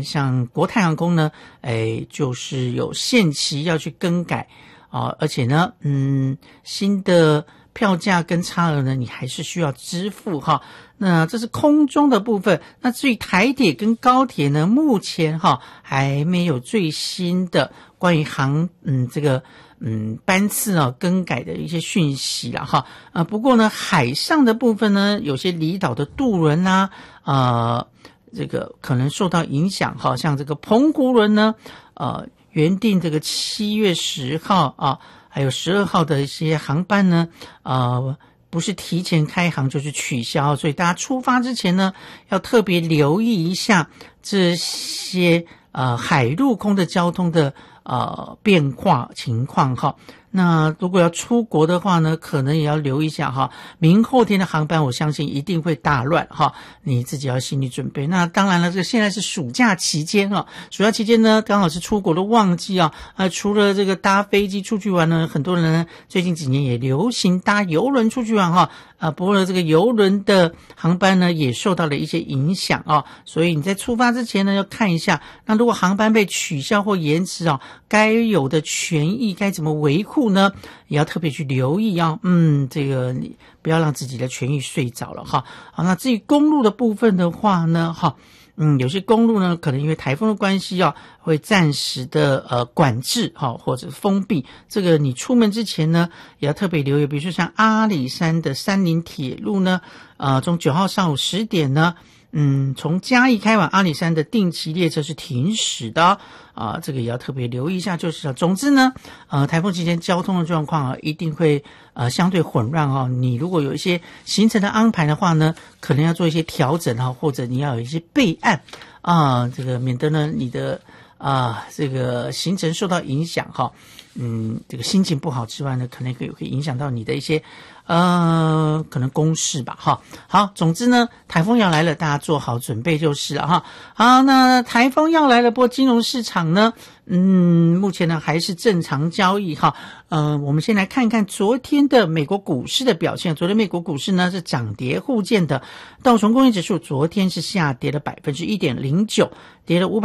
像国泰航空呢，就是有限期要去更改而且呢，新的票价跟差额呢，你还是需要支付哈。那这是空中的部分。那至于台铁跟高铁呢，目前还没有最新的关于这个班次更改的一些讯息啦哈。不过呢，海上的部分呢，有些离岛的渡轮这个可能受到影响哈。像这个澎湖轮呢，原定这个7月10号还有12号的一些航班呢，不是提前开航就是取消，所以大家出发之前呢，要特别留意一下这些海陆空的交通的变化情况哈。那如果要出国的话呢，可能也要留意一下哈。明后天的航班我相信一定会大乱哈，你自己要心理准备。那当然了，这个现在是暑假期间暑假期间呢，刚好是出国的旺季除了这个搭飞机出去玩呢，很多人呢最近几年也流行搭邮轮出去玩不过这个邮轮的航班呢也受到了一些影响所以你在出发之前呢要看一下，那如果航班被取消或延迟该有的权益该怎么维护呢，也要特别去留意这个你不要让自己的权益睡着了好，那至于公路的部分的话呢有些公路呢可能因为台风的关系会暂时的管制或者封闭，这个你出门之前呢也要特别留意。比如说像阿里山的山林铁路呢从9号上午10点呢从嘉义开往阿里山的定期列车是停驶的这个也要特别留意一下。就是总之呢台风期间交通的状况一定会相对混乱你如果有一些行程的安排的话呢，可能要做一些调整或者你要有一些备案这个免得呢你的这个行程受到影响这个心情不好之外呢，可能会影响到你的一些可能公事吧好，总之呢台风要来了，大家做好准备就是了好，那台风要来了，不过金融市场呢目前呢还是正常交易我们先来看看昨天的美国股市的表现。昨天美国股市呢是涨跌互见的，道琼工业指数昨天是下跌了 1.09%， 跌了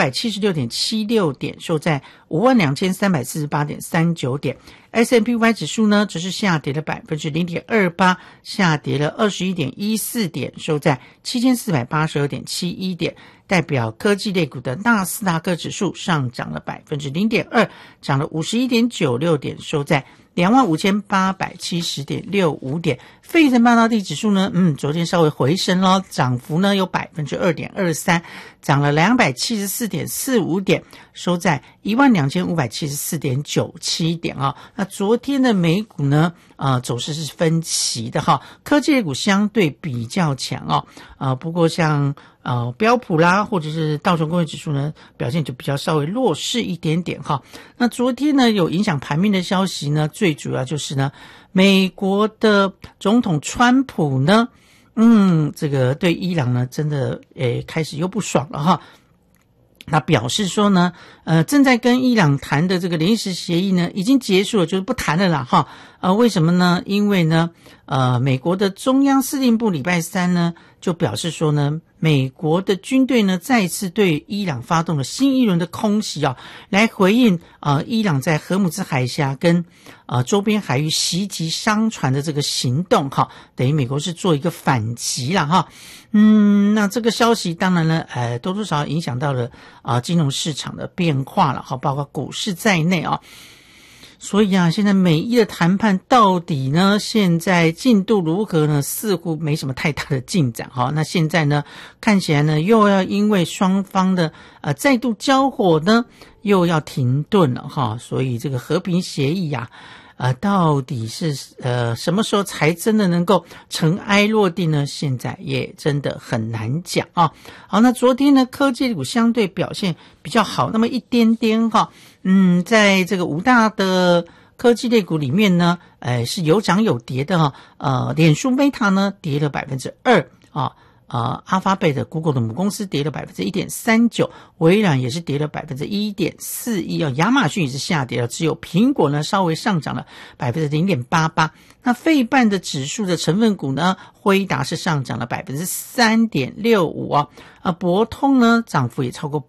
576.76 点，收在 52,348.39 点。S&P500 指数呢则是下跌了 0.28%， 下跌了 21.14 点，收在 7,482.71 点。代表科技类股的纳斯达克指数上涨了 0.2%， 涨了 51.96 点，收在 25,870.65 点。费城半导体指数呢昨天稍微回升了，涨幅呢有 2.23%， 涨了 274.45 点，收在 12,574.97 点那昨天的美股呢走势是分歧的科技类股相对比较强不过像标普啦或者是道琼工业指数呢表现就比较稍微弱势一点点那昨天呢有影响盘面的消息呢，最主要就是呢美国的总统川普呢这个对伊朗呢真的开始又不爽了他表示说呢正在跟伊朗谈的这个临时协议呢已经结束了，就是不谈了啦为什么呢？因为呢美国的中央司令部礼拜三呢就表示说呢，美国的军队呢再次对伊朗发动了新一轮的空袭来回应伊朗在荷姆兹海峡跟周边海域袭击商船的这个行动等于美国是做一个反击啦那这个消息当然呢多多少少影响到了金融市场的变化了包括股市在内所以现在美伊的谈判到底呢现在进度如何呢？似乎没什么太大的进展那现在呢看起来呢又要因为双方的再度交火呢又要停顿了所以这个和平协议到底是什么时候才真的能够尘埃落定呢？现在也真的很难讲好，那昨天呢科技股相对表现比较好那么一点点在这个5大的科技类股里面呢是有涨有跌的脸书 Meta 呢跌了 2% 阿发贝的 Google 的母公司跌了 1.39%， 微软也是跌了 1.41%亚马逊也是下跌了，只有苹果呢稍微上涨了 0.88%。 那费半的指数的成分股呢，辉达是上涨了 3.65%博通呢涨幅也超过